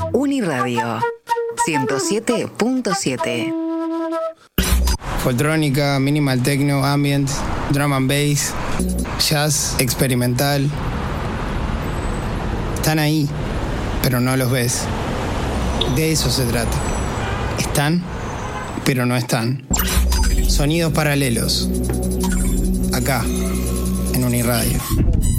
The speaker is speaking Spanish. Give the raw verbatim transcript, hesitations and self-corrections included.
Uniradio ciento siete punto siete. Foltrónica, minimal techno, ambient, drum and bass, jazz, experimental. Están ahí, pero no los ves. De eso se trata. Están, pero no están. Sonidos paralelos. Acá, en Uniradio.